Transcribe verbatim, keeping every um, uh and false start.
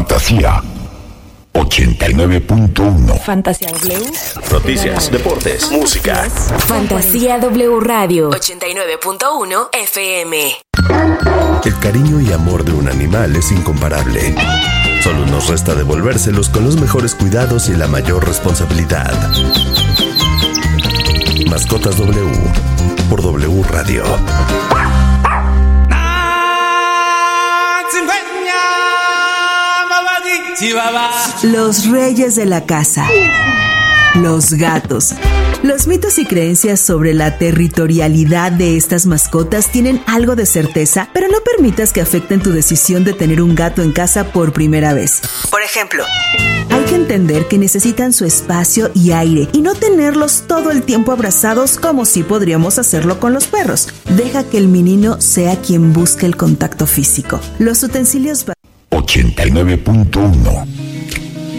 Fantasía ochenta y nueve punto uno. Fantasía W. Noticias, deportes, música. Fantasía W Radio ochenta y nueve punto uno F M. El cariño y amor de un animal es incomparable. Solo nos resta devolvérselos con los mejores cuidados y la mayor responsabilidad. Mascotas W por W Radio. Los reyes de la casa. Los gatos. Los mitos y creencias sobre la territorialidad de estas mascotas tienen algo de certeza, pero no permitas que afecten tu decisión de tener un gato en casa por primera vez. Por ejemplo, hay que entender que necesitan su espacio y aire y no tenerlos todo el tiempo abrazados como si podríamos hacerlo con los perros. Deja que el menino sea quien busque el contacto físico. Los utensilios... ochenta y nueve punto uno.